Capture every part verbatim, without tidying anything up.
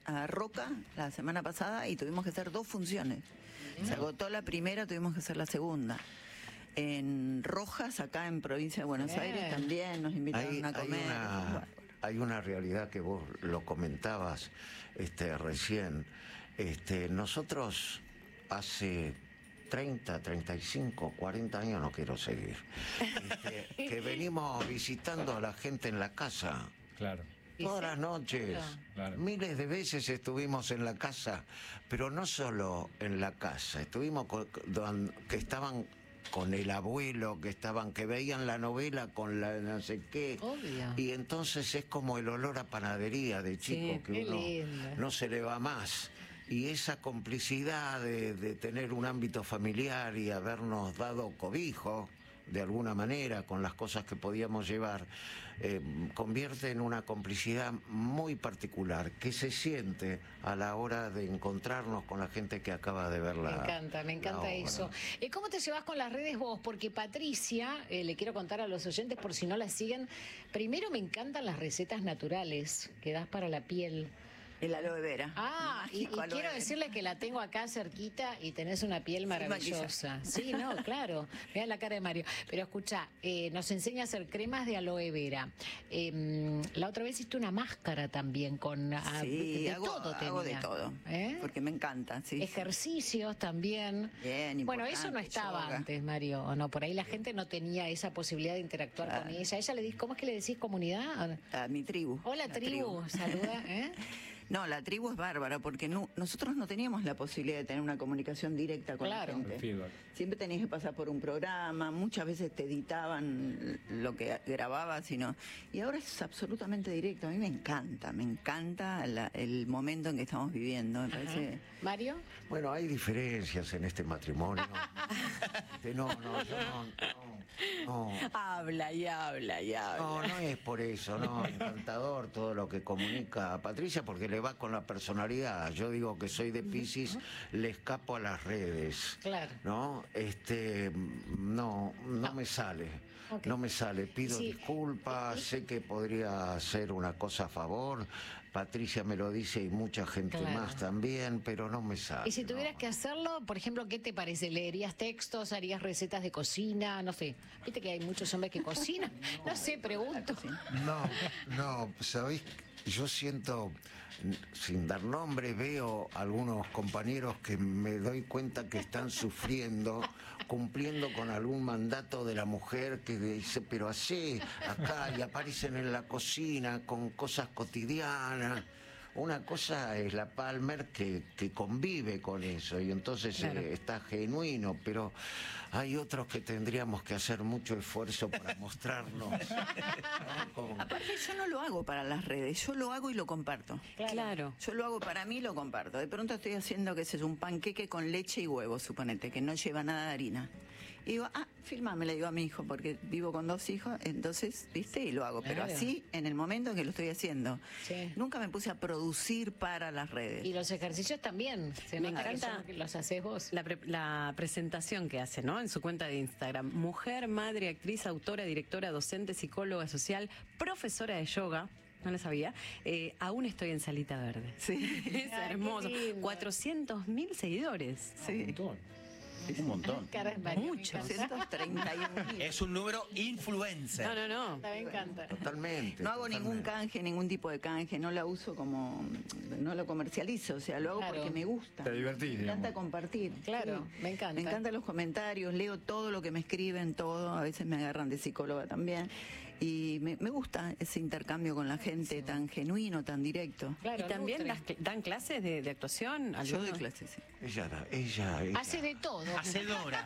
a Roca la semana pasada y tuvimos que hacer dos funciones. Se agotó la primera, tuvimos que hacer la segunda. En Rojas, acá en provincia de Buenos Bien. Aires, también nos invitaron Hay, a hay comer. una, hay una realidad que vos lo comentabas este, recién. Este, nosotros hace treinta, treinta y cinco, cuarenta años, no quiero seguir, este, que venimos visitando a la gente en la casa. Claro. Todas las noches, Claro. miles de veces estuvimos en la casa, pero no solo en la casa, estuvimos con, con- que estaban con el abuelo, que estaban, que veían la novela con la no sé qué, Obvio. y entonces es como el olor a panadería de chico, Sí, que qué uno lindo. no se le va más. Y esa complicidad de, de tener un ámbito familiar y habernos dado cobijo, de alguna manera, con las cosas que podíamos llevar, eh, convierte en una complicidad muy particular que se siente a la hora de encontrarnos con la gente que acaba de ver la Me encanta, me la encanta obra. eso. Eh, ¿Cómo te llevas con las redes vos? Porque Patricia, eh, le quiero contar a los oyentes por si no la siguen, primero me encantan las recetas naturales que das para la piel. El aloe vera. Ah, y, y Mágico aloe quiero vera. decirle que la tengo acá cerquita y tenés una piel Sin maravillosa. Sí, no, claro. Mira la cara de Mario. Pero escucha, eh, nos enseña a hacer cremas de aloe vera. Eh, la otra vez hiciste una máscara también con ah, Sí, de hago, todo hago de tenía. todo, ¿Eh? porque me encanta. Sí, sí. Ejercicios también. Bien, Bueno, importante, eso no estaba yoga. antes, Mario, ¿o no? Por ahí la gente no tenía esa posibilidad de interactuar Claro. con ella. Ella le dice, ¿cómo es que le decís comunidad? A mi tribu. Hola, la tribu, saluda, ¿eh? No, la tribu es bárbara porque no, nosotros no teníamos la posibilidad de tener una comunicación directa con Claro. la gente. El feedback. Siempre tenías que pasar por un programa, muchas veces te editaban lo que grababas y no. Y ahora es absolutamente directo. A mí me encanta, me encanta la- el momento en que estamos viviendo. Me parece. Mario. Bueno, hay diferencias en este matrimonio. Este, no, no, yo no, no, no. Habla y habla y habla. No, no es por eso, no, encantador todo lo que comunica a Patricia porque le va con la personalidad. Yo digo que soy de Piscis, le escapo a las redes. Claro. ¿No? Este, no, no me sale. Ok. No me sale. Pido Sí. disculpas, sé que podría hacer una cosa a favor. Patricia me lo dice y mucha gente Claro. más también, pero no me sale. Y si tuvieras no. que hacerlo, por ejemplo, ¿qué te parece? ¿Leerías textos? ¿Harías recetas de cocina? No sé. Viste que hay muchos hombres que cocinan. No sé, pregunto. No, no, ¿sabéis? Yo siento, sin dar nombres, veo algunos compañeros que me doy cuenta que están sufriendo, cumpliendo con algún mandato de la mujer que dice, pero hacé acá, y aparecen en la cocina con cosas cotidianas. Una cosa es la Palmer que, que convive con eso y entonces Claro. eh, está genuino, pero hay otros que tendríamos que hacer mucho esfuerzo para mostrarnos. ¿no? Como- Aparte, yo no lo hago para las redes, yo lo hago y lo comparto. Claro. Yo lo hago para mí y lo comparto. De pronto estoy haciendo, qué sé yo, un panqueque con leche y huevo, suponete, que no lleva nada de harina. Y digo, ah, filmame, le digo a mi hijo, porque vivo con dos hijos, entonces, viste, y lo hago. Pero Claro. así, en el momento en que lo estoy haciendo. Sí. Nunca me puse a producir para las redes. Y los ejercicios también. Se Me nota que encanta son- que los haces vos. La, pre- la presentación que hace, ¿no? En su cuenta de Instagram. Mujer, madre, actriz, autora, directora, docente, psicóloga social, profesora de yoga. No lo sabía. Eh, aún estoy en Salita Verde. Sí. Es Ay, hermoso. qué lindo. cuatrocientos mil seguidores. Un Sí. montón. Un montón. Cara de Mario, me Mucho. encanta. doscientos treinta y uno mil. Es un número influencer. No, no, no. Me encanta. Totalmente. No hago ningún totalmente. canje, ningún tipo de canje, no la uso como, no lo comercializo, o sea, lo hago Claro. porque me gusta. Te divertís, Me encanta digamos. compartir. Claro, me encanta. Me encantan los comentarios, leo todo lo que me escriben, todo, a veces me agarran de psicóloga también, y me, me gusta ese intercambio con la gente tan genuino, tan directo. Claro, ¿Y también nutre. das cl- dan clases de, de actuación? Yo doy ¿Alguno? clases, sí. Ella, da- ella, ella. Hace de todo. Hacedora.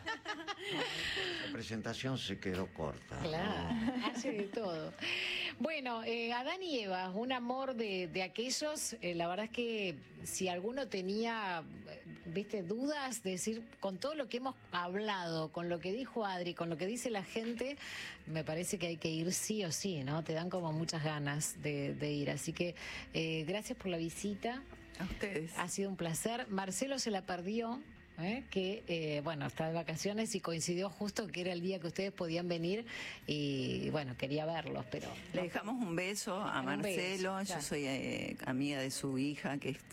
La presentación se quedó corta. Claro, hace de todo. Bueno, eh, Adán y Eva, un amor de, de aquellos, eh, la verdad es que si alguno tenía, eh, viste, dudas, de decir, con todo lo que hemos hablado, con lo que dijo Adri, con lo que dice la gente, me parece que hay que ir sí o sí, ¿no? Te dan como muchas ganas de, de ir. Así que eh, gracias por la visita, A ustedes. ha sido un placer. Marcelo se la perdió. ¿Eh? Que eh, bueno, está de vacaciones y coincidió justo que era el día que ustedes podían venir y bueno, quería verlos, pero Le dejamos un beso a Un Marcelo, beso, yo claro. soy eh, amiga de su hija, que es